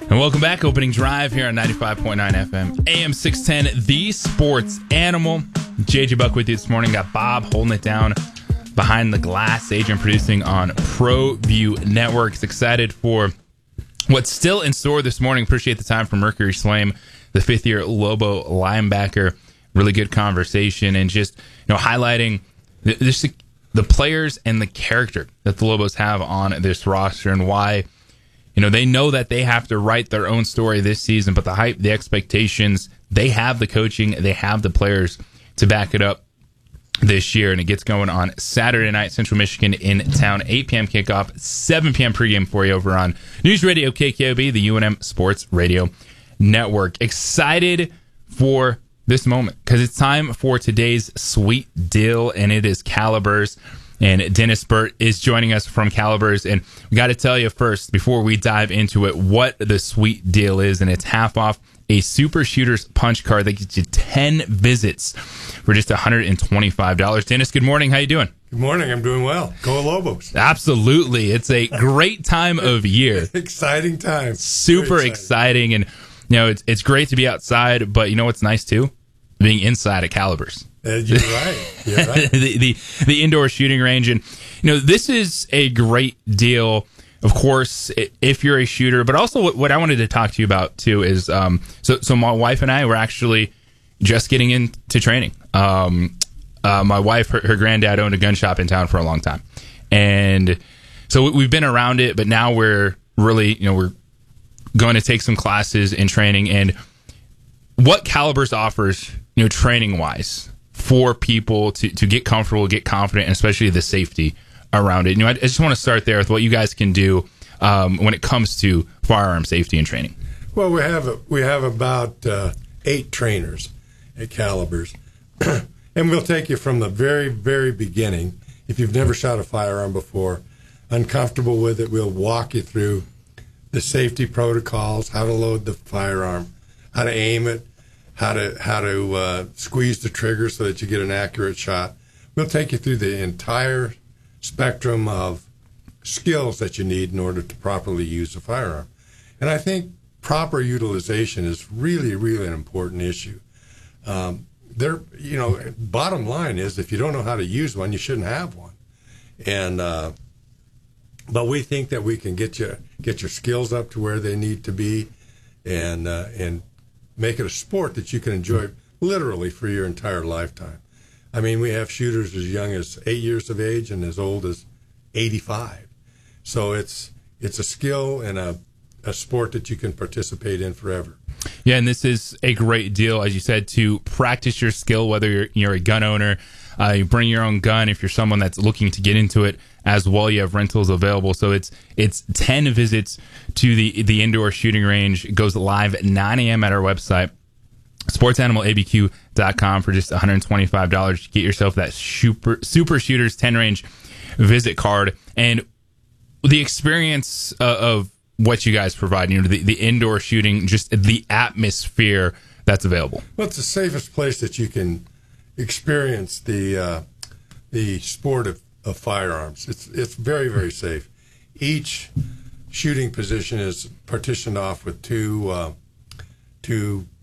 And welcome back. Opening drive here on 95.9 FM, AM 610, The Sports Animal. JJ Buck with you this morning. Got Bob holding it down behind the glass. Adrian producing on ProView Networks. Excited for what's still in store this morning. Appreciate the time from Mercury Swaim, the fifth-year Lobo linebacker. Really good conversation and just highlighting the players and the character that the Lobos have on this roster and why they know that they have to write their own story this season, but the hype, the expectations, they have the coaching, they have the players to back it up this year. And it gets going on Saturday night, Central Michigan in town, 8 p.m. kickoff, 7 p.m. pregame for you over on News Radio KKOB, the UNM Sports Radio Network. Excited for this moment because it's time for today's sweet deal, and it is Calibers. And Dennis Burt is joining us from Calibers. And we got to tell you first, before we dive into it, what the sweet deal is. And it's half off a Super Shooters punch card that gets you 10 visits for just $125. Dennis, good morning. How you doing? Good morning. I'm doing well. Go Lobos. Absolutely. It's a great time of year. Exciting time. Super exciting. And, it's great to be outside, but what's nice too? Being inside at Calibers. You're right. You're right. the indoor shooting range. And, this is a great deal, of course, if you're a shooter. But also what I wanted to talk to you about, too, is so my wife and I were actually just getting into training. My wife, her granddad owned a gun shop in town for a long time. And so we've been around it, but now we're really, we're going to take some classes in training. And what Calibers offers, training-wise, for people to get comfortable, get confident, and especially the safety around it. I just want to start there with what you guys can do when it comes to firearm safety and training. Well, we have about 8 trainers at Calibers, and we'll take you from the very, very beginning. If you've never shot a firearm before, uncomfortable with it, we'll walk you through the safety protocols, how to load the firearm, how to aim it, how to squeeze the trigger so that you get an accurate shot. We'll take you through the entire spectrum of skills that you need in order to properly use a firearm. And I think proper utilization is really, really an important issue. Bottom line is, if you don't know how to use one, you shouldn't have one. And but we think that we can get your skills up to where they need to be, and make it a sport that you can enjoy literally for your entire lifetime. I mean, we have shooters as young as 8 years of age and as old as 85. So it's a skill and a sport that you can participate in forever. Yeah, and this is a great deal, as you said, to practice your skill, whether you're a gun owner, you bring your own gun. If you're someone that's looking to get into it as well, you have rentals available. So it's 10 visits to the indoor shooting range. It goes live at 9 a.m. at our website, sportsanimалabq.com, for just $125. Get yourself that Super Shooters 10 range visit card. And the experience of what you guys provide, the indoor shooting, just the atmosphere that's available. Well, it's the safest place that you can experience the sport of firearms. It's very, very safe. Each shooting position is partitioned off with two